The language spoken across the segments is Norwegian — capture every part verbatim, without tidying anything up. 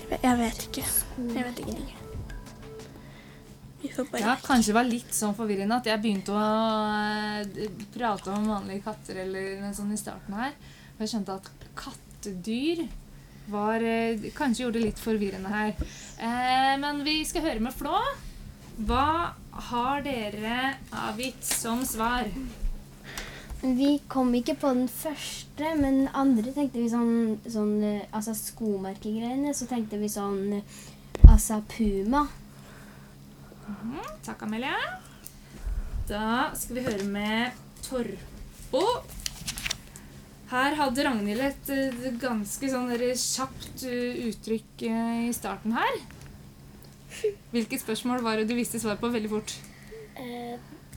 Jeg vet ikke. Jeg vet ikke. Vi får bare... Ja, kanskje det var litt sånn forvirrende at jeg begynte å eh, prate om vanlige katter eller noe sånt i starten her. Og jeg skjønte at kattedyr var, eh, kanskje gjorde det litt forvirrende her. Eh, men vi skal høre med Flå. Hva har dere avgitt som svar? Vi kom ikke på den første, men andre tenkte vi sånn, sånn altså skomerkegreiene, så tenkte vi sånn, altså Puma. Mm, takk, Amelia. Da skal vi høre med Torpo. Her hadde Ragnhild et uh, ganske sånn der, kjapt uh, uttrykk uh, i starten her. Hvilket spørsmål var det du visste svar på veldig fort? Eh,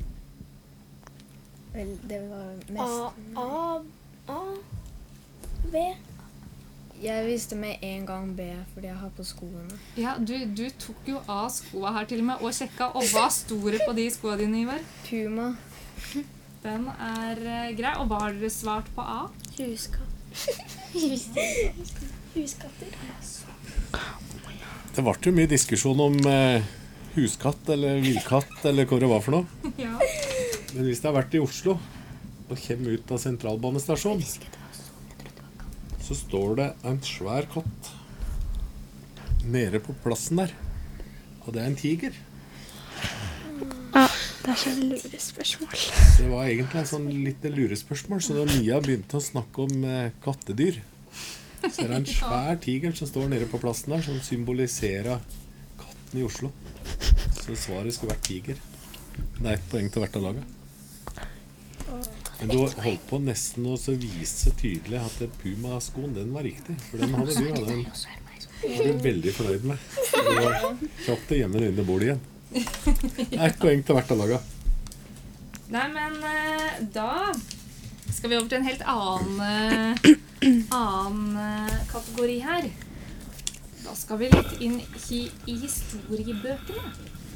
vel, det var mest... A, A, A, B. Jeg visste med en gang B, fordi jeg har på skoene. Ja, du, du tok jo av skoene her til og med, og sjekket, og hva store på de skoene dine, Ivar? Puma. Den er uh, grei, og hva har dere svart på A? Huskatt. Huskatter. Det var jo mye diskusjon om eh, huskatt eller villkatt, eller hva det var for noe. Ja. Men hvis det har vært i Oslo, og kommer ut av sentralbanestasjonen, så står det en svær katt nede på plassen der. Og det er en tiger. Ja, det er så lurespørsmål. Det var egentlig en sånn lite lurespørsmål, så da Mia begynte å snakke om eh, kattedyr, så er det en svær tiger som står nede på plassen der, som symboliserer katten i Oslo. Så svaret skulle vært tiger. Det er et poeng til hvert av laget. Men du holdt på nesten å vise tydelig at Puma-skoen, den var riktig. For den hadde du, og den var du veldig fornøyd med. Det var kjapt til hjemme under bordet igjen. Et poeng til hvert av laget. Nei, men eh, da skal vi over til en helt annen, eh, annen eh, kategori her. Da skal vi litt inn i, i historiebøkene.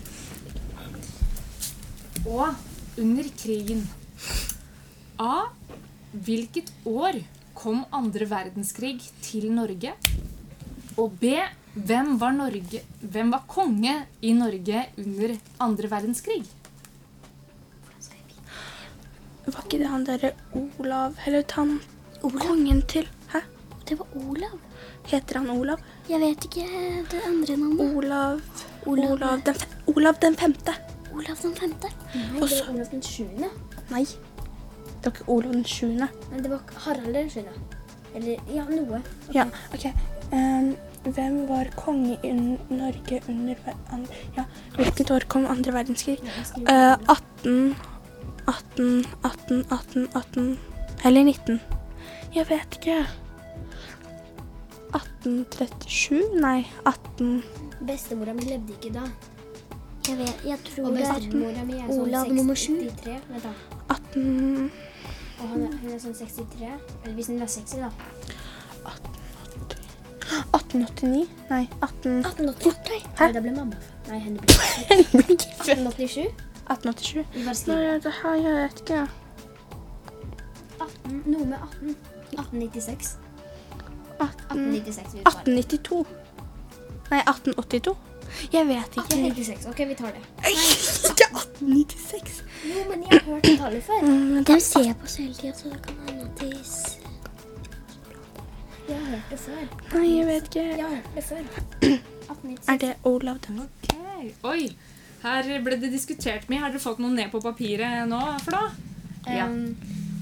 Og under krigen. A. Hvilket år kom andre verdenskrig til Norge? Og B. Hvem var, Norge, hvem var konge i Norge under andre verdenskrig? Var ikke det han der Olav, eller han kongen til, hæ? Det var Olav. Heter han Olav? Jeg vet ikke det andre navnet. Olav, Olav. Olav, den, fe- Olav den femte. Olav den femte. Nei, Og det så- var Olav den sjuende. Nei, det var ikke Olav den sjuende. Men det var Harald den sjuende. Eller, ja, noe. Ok. Ja, ok. Um, hvem var konge i Norge under ver- an- ja, hvilket år kom andre verdenskrig? Uh, atten, atten, atten, atten, atten, eller nitten. Jeg vet ikke. atten trettisju? Nei, atten... Bestemora mi levde ikke da. Jeg vet, jeg tror Og det er bestemora mi er sånn Olav nummer sju. sekstitre. Vent da. atten... Og han er, hun er sånn sekstitre. Eller hvis hun er seksti da. atten åttini? Nei, atten... atten åttiåtte. Hæ? Nei, da ble mamma. Nei, henne ble atten åttisju. atten åttisju? Vi bare Nei, skriver. det har jeg vet ikke. atten, noe med atten. atten nittiseks. atten... atten nittiseks vil vi svare. atten nittito? Nei, atten åttito? Jeg vet ikke. atten nittiseks, ok, vi tar det. Ikke atten nittiseks. Jo, men jeg har hørt tallet før. Mm, De ser på oss hele tiden, så det kan hende at de... s- Jeg har hørt det før. Nei, jeg vet ikke. Jeg har hørt det før. atten nittiseks. Er det Olav den? Ok, oi. Her ble det diskutert mye. Har dere fått noe ned på papiret nå, for da? Ja. Um,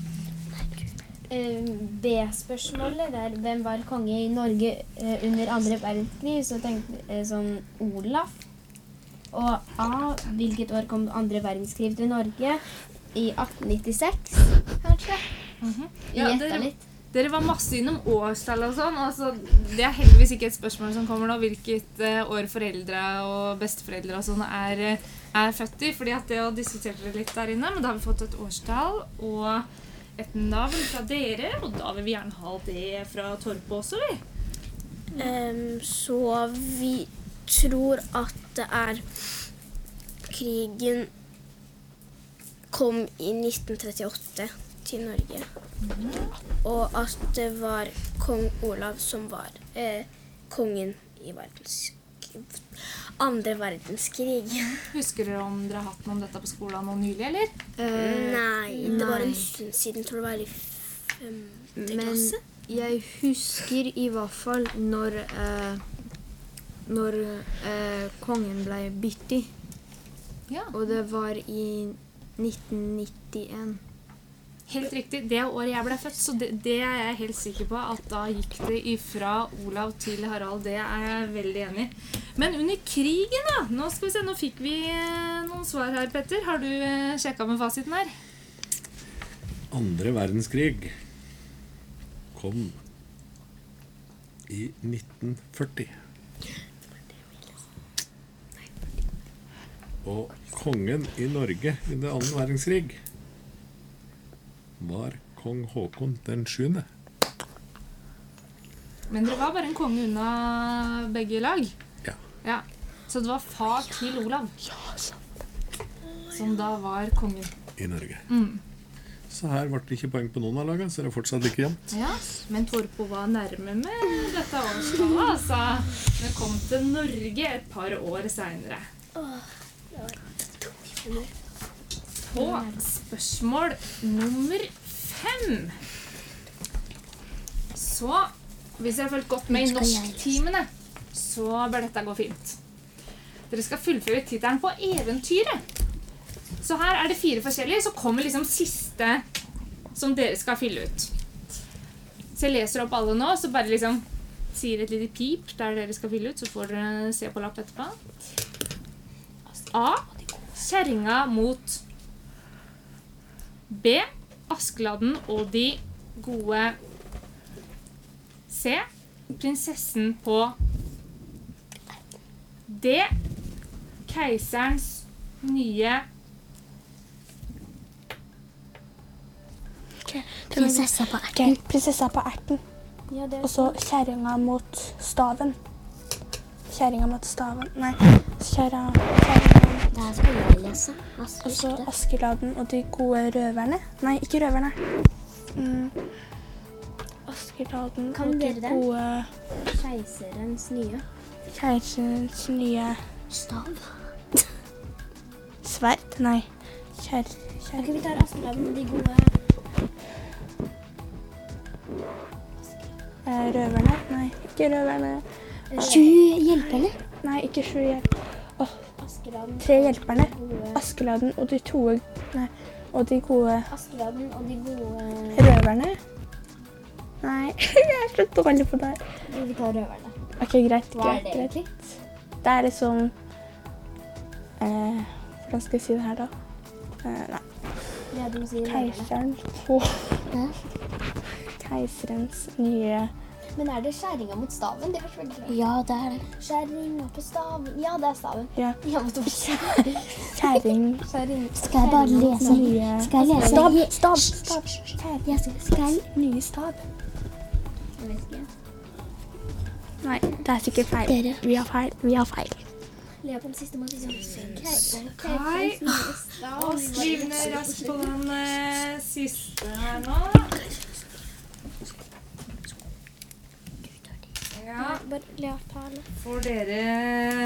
um, B-spørsmålet der, hvem var konge i Norge eh, under andre verdenskrig, så tenkte jeg sånn Olaf. Og A, hvilket år kom andre verdenskrig til Norge? I atten nittiseks, kanskje? Mhm. Vi Ja, gjettet dere, litt. dere var masse innom årstall og sånn. Altså, det er heldigvis ikke et spørsmål som kommer nå, hvilket eh, år foreldre og besteforeldre og sånn er, eh, er født i, fordi at det har diskutert det litt der inne, men da har vi fått et årstall og et navn fra dere, og da vil vi gjerne ha det fra Torpo også, vi. Um, så vi tror at det er krigen kom i nitten trettiåtte til Norge. Og at det var kong Olav som var eh, kongen i verdenskrig. Andre verdenskrig. Husker dere om dere har hatt noe om dette på skolen nå nylig, eller? Nei, det var en nei. stund siden, tror det var i femte Men klasse. jeg husker i hvert fall når, eh, når eh, kongen ble byttet. Ja. Og det var i nitten nittien. Helt riktig. Det året jeg ble født, så det, det er jeg helt sikker på at da gikk det ifra Olav til Harald. Det er jeg veldig enig i. Men under krigen da, nå skal vi se, nå fikk vi eh, noen svar her, Petter. Har du eh, sjekket med fasiten her? Andre verdenskrig kom i nitten førti. Og kongen i Norge under andre verdenskrig var kong Håkon den sjuende. Men dere var bare en konge unna begge lag. Ja. Ja. Så det var far til Olav som da var kongen. I Norge. Mm. Så her ble det ikke poeng på noen av lagene, så det er fortsatt like jevnt. Ja, men Torpo var nærme med dette årstallet, altså. Det kom til Norge et par år senere. På spørsmål nummer fem. Så, hvis dere har fulgt godt med i norsktimene, så bør dette gå fint. Dere skal fullføre titelen på eventyret. Så her er det fire forskjellige, så kommer liksom siste som dere skal fylle ut. Så jeg leser opp alle nå, så bare liksom sier et lite pip der dere skal fylle ut, så får dere se på lapp etterpå. A. Kjerringa mot B. Askeladden og de gode. C. Prinsessen på D. Keiserens nye Prinsessa på erten. Prinsessa på erten. Ja, det Og så kjerringa mot staven. Kjerringa mot staven. Nei, kjerringa, kjerringa. Det her skal jeg lese. Og så Askeladden og de gode røverne. Nei, ikke røverne. Mm. Askeladden Kan og de dere den? gode Keiserens nye. keiserens nye Stav. sverd. Nei, kjær... Ok, kjær... vi tar Askeladden og de gode Eh, røverne. Nei, ikke røverne. Sju hjelperne. Nei, ikke sju hjelp. Askeladden. Tre hjelperne. Gode. Askeladden og de to... Nei, og de gode Askeladden og de gode røverne. Nei, jeg er så dårlig på det her. Vi tar røverne. Ok, greit, Hva er greit, det greit. egentlig? Det er liksom... Eh, hvordan skal jeg si det her da? Eh, nei, Det er de sier røverne. keiseren på... Keiserens nye... Men er det skjæringa mot staven? Det er så veldig rart. Ja, det er det. Skjæringa på staven. Ja, det er staven. Ja, Ja, mot oss. kjæring... Skjæring. Skal jeg bare lese? Nye... Skal jeg lese? Stav, stav, stav. Kjæring. Jeg skal, skal jeg... Nye stav. Jeg vet ikke. Nei, det er sikkert feil. Dere. Vi har feil, vi har feil. Le på den siste måten. Kai. Og skriv ned raskt på den eh, siste her nå. Ja, Bare le opp her. for dere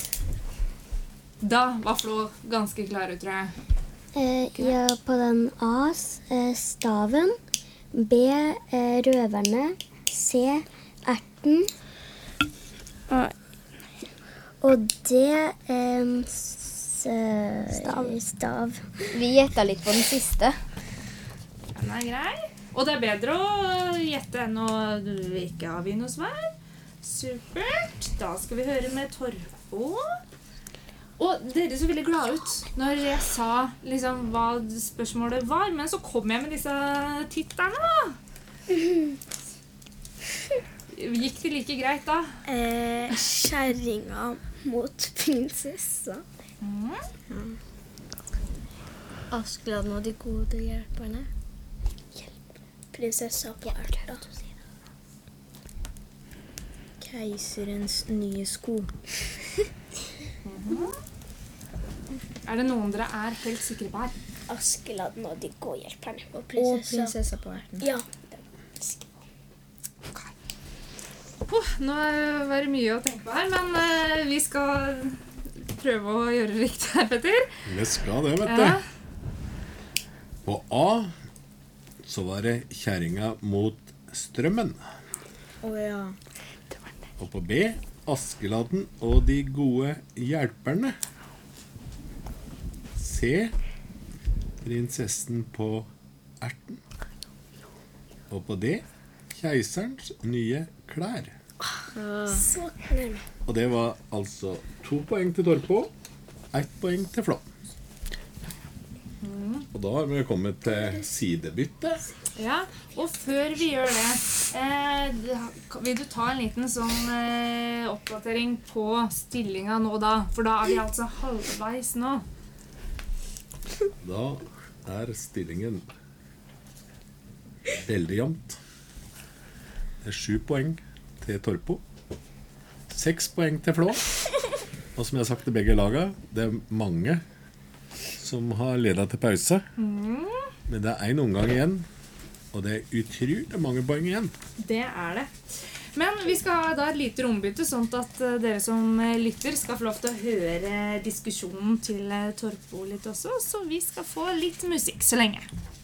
da var Flo ganske klar ut, tror jeg. Eh, ja, på den A, s- eh, staven. B, eh, røverne. C, erten. Og Og D, eh, s, stav. stav. Vi gjetta litt på den siste. Den er grei. Og det er bedre å gjette enn å ikke avgi noe svar. Supert. Da skal vi høre med Torpo. Og dere så veldig glad ut når jeg sa liksom hva spørsmålet var, men så kom jeg med disse titlene da. Gikk det like greit da? Eh, Kjerringa mot prinsessa. Mm. Askeladden og de gode hjelperne. Prinsessa på erta. Keiserens nye sko. Er det noen dere er helt sikre på her? Askeladden og de gode hjelperne. Og Og prinsessa på erten. Ja. Oh, nå var det mye å tenke på her, men eh, vi skal prøve å gjøre det riktig her, Petter. Vi skal det, vet du. Ja. På A så var det kjerringa mot strømmen. Å ja. Og på B, Askeladden og de gode hjelperne. C, prinsessen på erten. Og på D, keiserens nye klær. Så nærme. Og det var altså to poeng til Torpo, ett poeng til Flå. Og da har vi kommet til sidebytte. Ja, og før vi gjør det, eh, vil du ta en liten sånn eh, oppdatering på stillinga nå da? For da er vi altså halvveis nå. Da er stillingen veldig jevnt. Det er sju poeng til Torpo, seks poeng til Flå. Og som jeg har sagt til begge laga, det er mange som har ledet til pause. Men det er en omgang igjen, og det er utrolig mange poeng igjen. Det er det. Men vi skal ha da et lite rombytte, sånn at eh, dere som eh, lytter skal få lov til å høre diskusjonen til eh, Torpo litt også. Så vi skal få litt musikk så lenge.